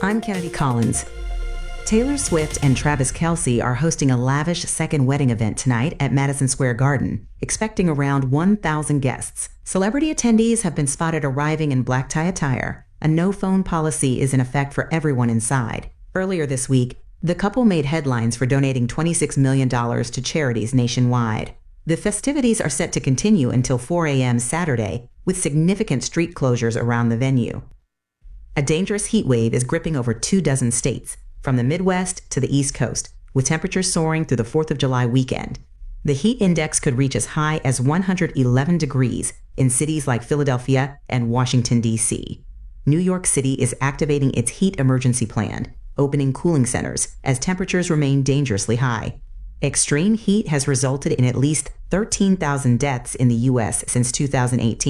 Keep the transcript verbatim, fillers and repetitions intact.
I'm Kennedy Collins. Taylor Swift and Travis Kelce are hosting a lavish second wedding event tonight at Madison Square Garden, expecting around one thousand guests. Celebrity attendees have been spotted arriving in black tie attire. A no-phone policy is in effect for everyone inside. Earlier this week, the couple made headlines for donating twenty-six million dollars to charities nationwide. The festivities are set to continue until four a m Saturday, with significant street closures around the venue. A dangerous heat wave is gripping over two dozen states, from the Midwest to the East Coast, with temperatures soaring through the fourth of July weekend. The heat index could reach as high as one hundred eleven degrees in cities like Philadelphia and Washington, D C New York City is activating its heat emergency plan, opening cooling centers as temperatures remain dangerously high. Extreme heat has resulted in at least thirteen thousand deaths in the U S since two thousand eighteen.